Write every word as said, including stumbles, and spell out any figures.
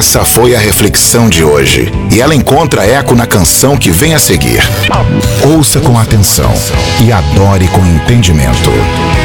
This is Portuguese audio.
Essa foi a reflexão de hoje, e ela encontra eco na canção que vem a seguir. Ouça com atenção e adore com entendimento.